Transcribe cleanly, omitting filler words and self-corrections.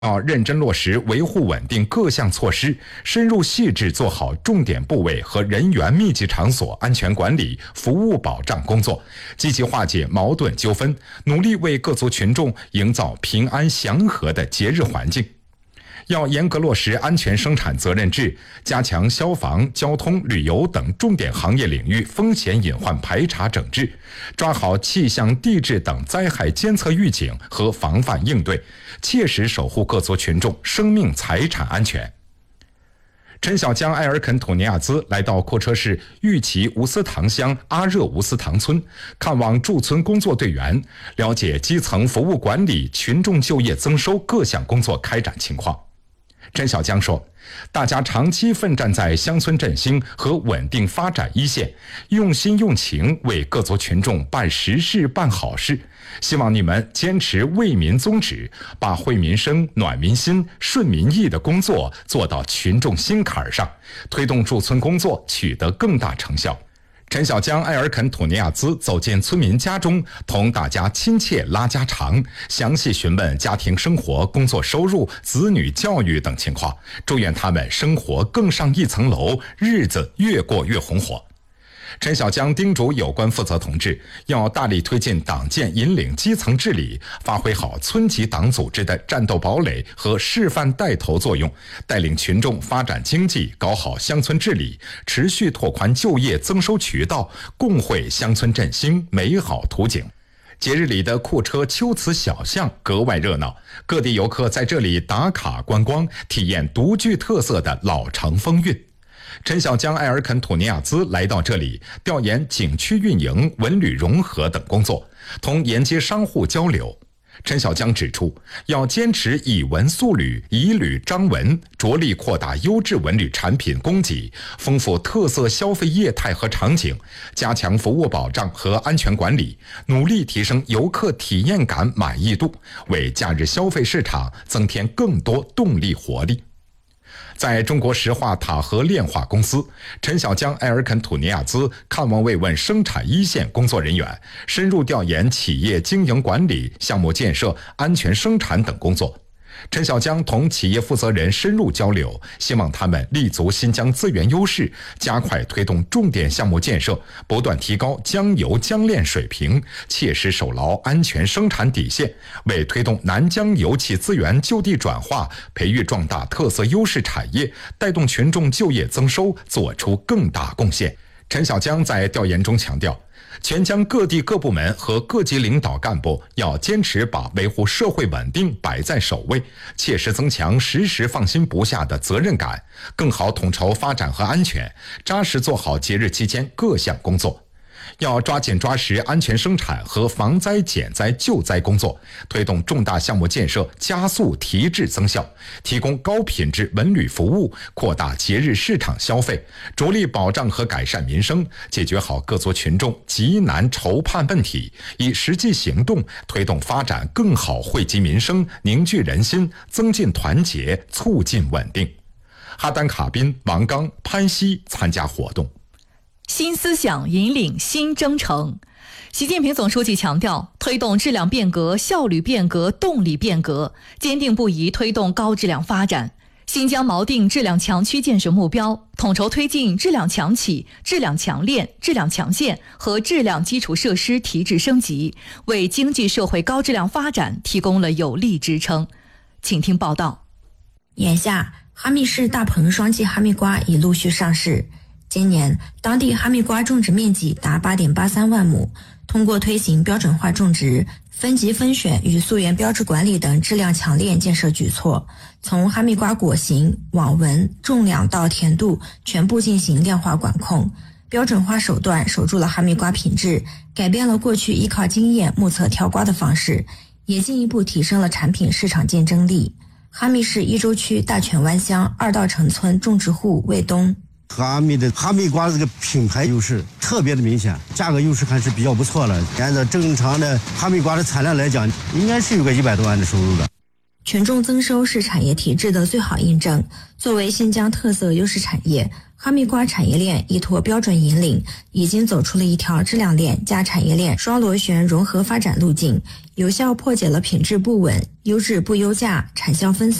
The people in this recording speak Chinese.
要认真落实维护稳定各项措施，深入细致做好重点部位和人员密集场所安全管理、服务保障工作，积极化解矛盾纠纷，努力为各族群众营造平安祥和的节日环境。要严格落实安全生产责任制，加强消防、交通、旅游等重点行业领域风险隐患排查整治，抓好气象、地质等灾害监测预警和防范应对，切实守护各族群众生命财产安全。陈小江埃尔肯吐尼亚兹来到库车市玉岐吴斯塘乡阿热吴斯塘村，看望驻村工作队员，了解基层服务管理、群众就业增收各项工作开展情况。陈小江说，大家长期奋战在乡村振兴和稳定发展一线，用心用情为各族群众办实事办好事，希望你们坚持为民宗旨，把惠民生、暖民心、顺民意的工作做到群众心坎上，推动驻村工作取得更大成效。陈小江埃尔肯吐尼亚兹走进村民家中，同大家亲切拉家常，详细询问家庭生活、工作收入、子女教育等情况，祝愿他们生活更上一层楼，日子越过越红火。陈小江叮嘱有关负责同志，要大力推进党建引领基层治理，发挥好村级党组织的战斗堡垒和示范带头作用，带领群众发展经济，搞好乡村治理，持续拓宽就业增收渠道，共绘乡村振兴美好图景。节日里的库车秋瓷小巷格外热闹，各地游客在这里打卡观光，体验独具特色的老城风韵。陈小江埃尔肯吐尼亚兹来到这里，调研景区运营、文旅融合等工作，同沿街商户交流。陈小江指出，要坚持以文塑旅、以旅彰文，着力扩大优质文旅产品供给，丰富特色消费业态和场景，加强服务保障和安全管理，努力提升游客体验感满意度，为假日消费市场增添更多动力活力。在中国石化塔河炼化公司，陈小江埃尔肯吐尼亚兹看望慰问生产一线工作人员，深入调研企业经营管理、项目建设、安全生产等工作。陈小江同企业负责人深入交流，希望他们立足新疆资源优势，加快推动重点项目建设，不断提高江油江炼水平，切实守牢安全生产底线，为推动南疆油气资源就地转化，培育壮大特色优势产业，带动群众就业增收做出更大贡献。陈小江在调研中强调，全疆各地各部门和各级领导干部要坚持把维护社会稳定摆在首位，切实增强时时放心不下的责任感，更好统筹发展和安全，扎实做好节日期间各项工作。要抓紧抓实安全生产和防灾减灾救灾工作，推动重大项目建设加速提质增效，提供高品质文旅服务，扩大节日市场消费，着力保障和改善民生，解决好各族群众急难愁盼问题，以实际行动推动发展更好惠及民生，凝聚人心，增进团结，促进稳定。哈丹卡宾、王刚、潘西参加活动。 新思想引领新征程。习近平总书记强调，推动质量变革、效率变革、动力变革，坚定不移推动高质量发展。新疆锚定质量强区建设目标，统筹推进质量强企、质量强链、质量强县和质量基础设施提质升级，为经济社会高质量发展提供了有力支撑。请听报道。 眼下，哈密市大棚双季哈密瓜已陆续上市。今年，当地哈密瓜种植面积达 8.83 万亩，通过推行标准化种植、分级分选与溯源标志管理等质量强链建设举措，从哈密瓜果形、网纹、重量到甜度全部进行量化管控，标准化手段守住了哈密瓜品质，改变了过去依靠经验目测挑瓜的方式，也进一步提升了产品市场竞争力。哈密市伊州区大犬湾乡二道城村种植户魏东， 哈密的哈密瓜这个品牌优势特别的明显，价格优势还是比较不错了。按照正常的哈密瓜的产量来讲，应该是有个100多万的收入的。 权重增收是产业体制的最好印证。作为新疆特色优势产业，哈密瓜产业链依托标准引领，已经走出了一条质量链加产业链双螺旋融合发展路径，有效破解了品质不稳、优质不优价、产销分散